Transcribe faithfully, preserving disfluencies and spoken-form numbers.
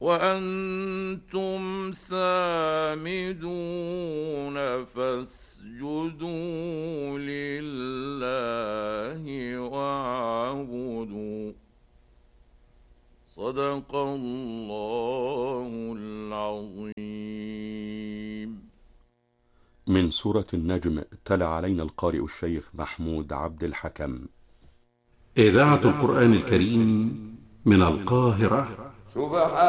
وأنتم سامدون فاسجدوا لله واعبدوا. صدق الله العظيم. من سورة النجم تلا علينا القارئ الشيخ محمود عبد الحكم. إذاعة القرآن الكريم من القاهرة. سبحان